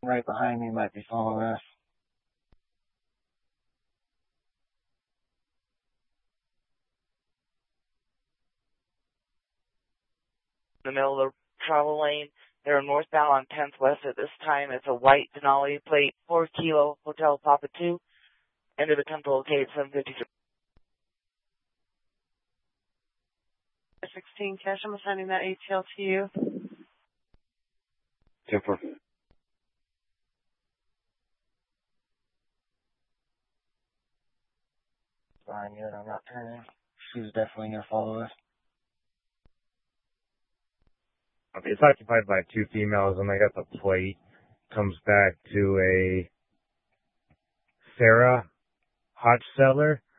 Right behind me might be following us. In the middle of the travel lane. They're northbound on 10th West at this time. It's a white Denali plate, 4 Kilo Hotel Papa 2. End of the temple located 753. 16 Cash, I'm assigning that ATL to you. 10-4. Behind you, and I'm not turning. She's definitely gonna follow us. Okay, it's occupied by 2 females, and I got the plate. Comes back to a Sarah Hotchseller.